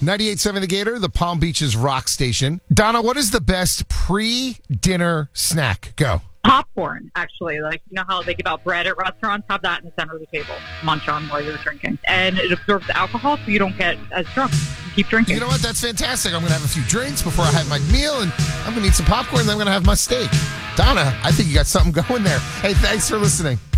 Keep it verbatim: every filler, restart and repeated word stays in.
ninety-eight point seven The Gator, the Palm Beaches rock station. Donna, what is the best pre-dinner snack? Go. Popcorn, actually. Like, you know how they give out bread at restaurants? Have that in the center of the table. Munch on while you're drinking. And it absorbs alcohol so you don't get as drunk. Keep drinking. You know what? That's fantastic. I'm going to have a few drinks before I have my meal, and I'm going to eat some popcorn, and then I'm going to have my steak. Donna, I think you got something going there. Hey, thanks for listening.